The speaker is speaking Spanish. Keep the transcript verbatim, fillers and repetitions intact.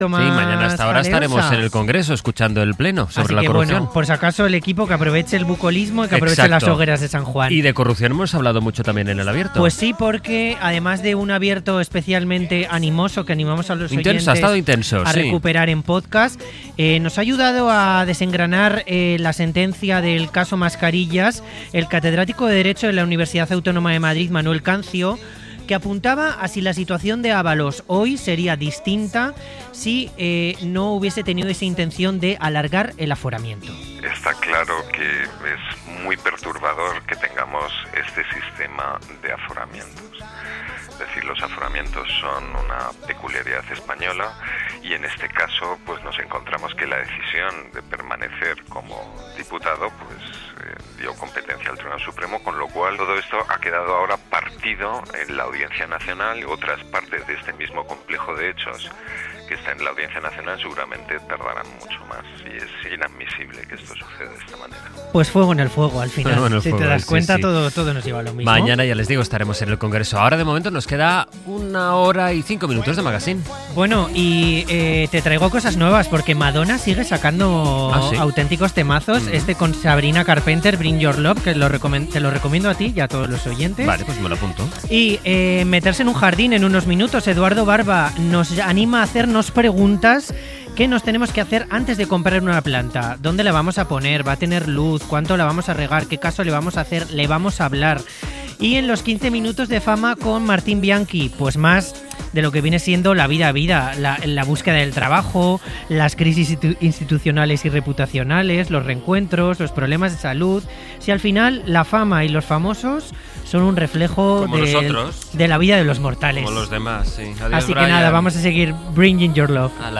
más Sí, mañana hasta ahora aleosa. estaremos en el Congreso escuchando el pleno sobre Así la que, corrupción. Bueno, por si acaso el equipo que aproveche el bucolismo y que aproveche Exacto. las hogueras de San Juan. Y de corrupción hemos hablado mucho también en el abierto. Pues sí, porque además de un abierto especialmente animoso que animamos a los intenso, oyentes ha estado intenso, a sí. recuperar en podcast, eh, nos ha ayudado a desengranar eh, la sentencia del caso Mascarillas el catedrático de Derecho de la Universidad Autónoma de Madrid, Manuel Cancio, que apuntaba a si la situación de Ábalos hoy sería distinta si eh, no hubiese tenido esa intención de alargar el aforamiento. Está claro que es muy perturbador que tengamos este sistema de aforamientos. Es decir, los aforamientos son una peculiaridad española y en este caso pues nos encontramos que la decisión de permanecer como diputado pues eh, dio competencia al Tribunal Supremo, con lo cual todo esto ha quedado ahora partido en la Audiencia Nacional y otras partes de este mismo complejo de hechos que está en la Audiencia Nacional seguramente tardarán mucho más y es inadmisible que esto suceda de esta manera. Pues fuego en el fuego al final. Fuego en el si fuego, te das sí, cuenta, sí. Todo, todo nos lleva a lo mismo. Mañana, ya les digo, estaremos en el Congreso. Ahora de momento nos queda una hora y cinco minutos de magazine. Bueno, y eh, te traigo cosas nuevas porque Madonna sigue sacando ¿Ah, sí? auténticos temazos. Mm. Este con Sabrina Carpenter, Bring Your Love, que lo recomen- te lo recomiendo a ti y a todos los oyentes. Vale, pues me lo apunto. Y eh, meterse en un jardín en unos minutos. Eduardo Barba nos anima a hacernos preguntas que nos tenemos que hacer antes de comprar una planta. ¿Dónde la vamos a poner? ¿Va a tener luz? ¿Cuánto la vamos a regar? ¿Qué caso le vamos a hacer? ¿Le vamos a hablar? Y en los quince minutos de fama con Martín Bianchi, pues más de lo que viene siendo la vida a vida, la, la búsqueda del trabajo, las crisis institu- institucionales y reputacionales, los reencuentros, los problemas de salud. Si al final la fama y los famosos son un reflejo Como del- nosotros. de la vida de los mortales. Como los demás, sí. Adiós, Así que Brian. nada, vamos a seguir Bringing Your Love. Ala.